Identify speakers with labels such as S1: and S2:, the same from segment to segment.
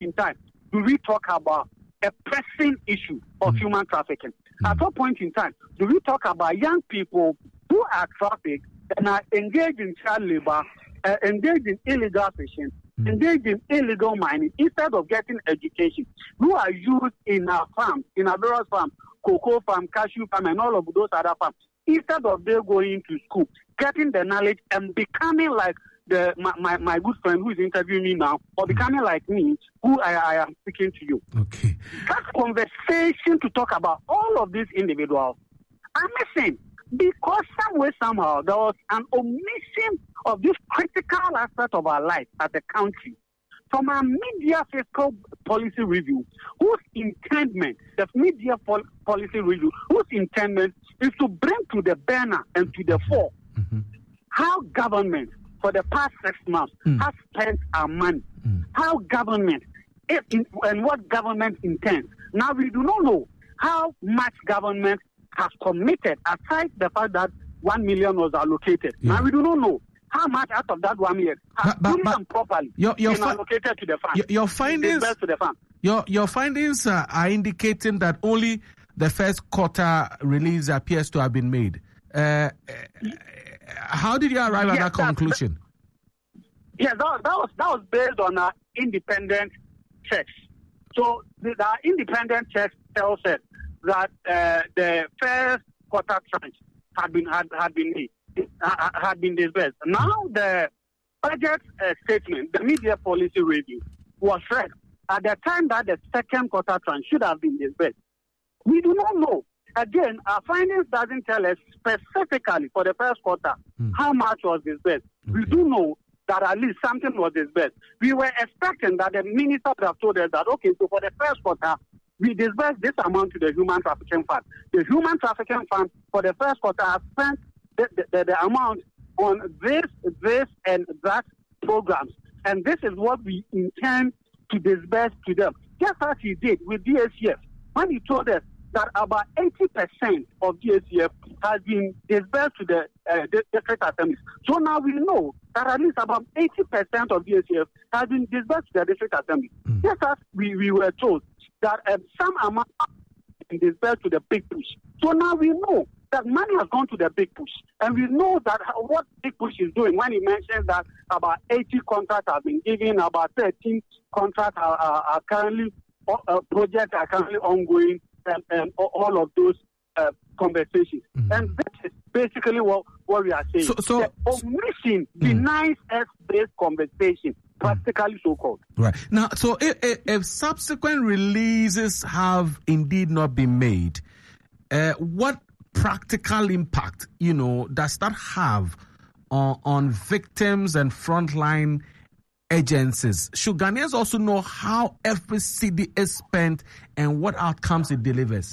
S1: in time do we talk about a pressing issue of human trafficking? At what point in time do we talk about young people who are trafficked and are engaged in child labor, engaged in illegal fishing, engaged in illegal mining, instead of getting education, who are used in our farms, in our various farms, cocoa farm, cashew farm, and all of those other farms, instead of they going to school, getting the knowledge and becoming like my good friend who is interviewing me now, or becoming like me, who I am speaking to you.
S2: Okay.
S1: That conversation to talk about all of these individuals are missing, because somehow there was an omission of this critical aspect of our life as a country from our media fiscal policy review, whose intendment, the media policy review, whose intendment is to bring to the banner and to the fore how government for the past 6 months has spent our money, how government and what government intends. Now we do not know how much government has committed, aside the fact that 1 million was allocated. Now we do not know how much out of that 1 million has been done properly been allocated to the farm.
S2: Your findings,
S1: to the farm.
S2: Your findings are indicating that only the first quarter release appears to have been made. How did you arrive at that conclusion?
S1: That was based on our independent checks. So the independent checks tells us that the first quarter tranche had been disbursed. Now the budget statement, the media policy review, was read at the time that the second quarter tranche should have been disbursed. We do not know. Again, our findings doesn't tell us specifically for the first quarter how much was disbursed. We do know that at least something was disbursed. We were expecting that the minister would have told us that, okay, so for the first quarter, we disbursed this amount to the Human Trafficking Fund. The Human Trafficking Fund for the first quarter has spent the amount on this and that programs. And this is what we intend to disburse to them. Just as he did with DACF, when he told us that about 80% of DACF has been disbursed to the district assemblies. So now we know that at least about 80% of DACF has been disbursed to the district assembly. Just as we were told that some amount has been disbursed to the big push. So now we know that money has gone to the big push. And we know that what big push is doing when he mentions that about 80 contracts have been given, about 13 contracts are currently, projects are currently ongoing, and all of those conversations. And that is basically what we are saying. So the omission denies us this conversation, practically so-called.
S2: Right. Now, so if subsequent releases have indeed not been made, what practical impact, does that have on victims and frontline agencies? Should Ghanaians also know how every cedi is spent and what outcomes it delivers?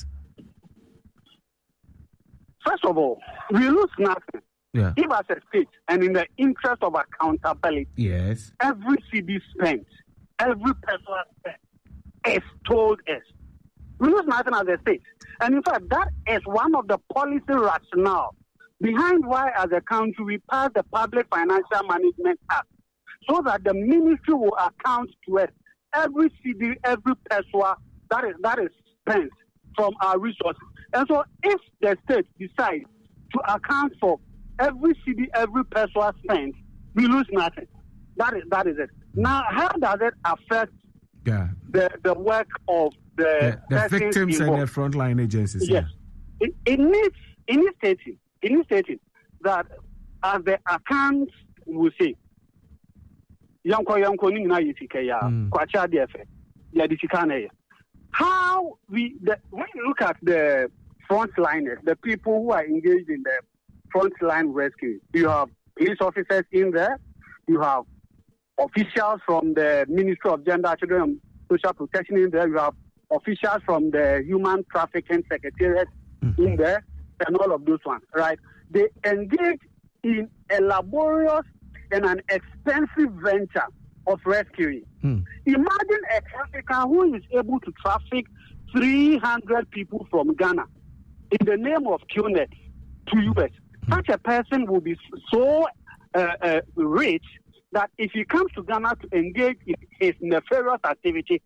S1: First of all, we lose nothing.
S2: Yeah.
S1: If as a state and in the interest of accountability,
S2: yes,
S1: every cedi spent, every person spent is told us. We lose nothing as a state. And in fact, that is one of the policy rationale behind why as a country we passed the Public Financial Management Act, so that the ministry will account to us every cedi, every peso that is spent from our resources. And so if the state decides to account for every cedi, every peso spent, we lose nothing. That is it. Now, how does it affect the work of the
S2: victims and the frontline agencies?
S1: Yes. It needs stating that as the accounts will say, how when you look at the frontliners, the people who are engaged in the frontline rescue, you have police officers in there, you have officials from the Ministry of Gender, Children and Social Protection in there, you have officials from the Human Trafficking Secretariat in there, and all of those ones, right? They engage in a laborious and an expensive venture of rescuing. Imagine a trafficker who is able to traffic 300 people from Ghana in the name of QNet to US. Such a person will be so rich that if he comes to Ghana to engage in his nefarious activity,